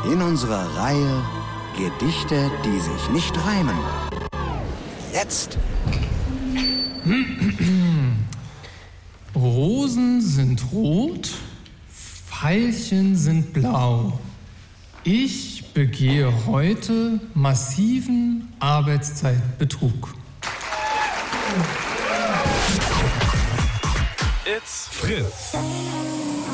In unserer Reihe Gedichte, die sich nicht reimen. Jetzt. Rosen sind rot, Veilchen sind blau. Ich begehe heute massiven Arbeitszeitbetrug. It's Fritz.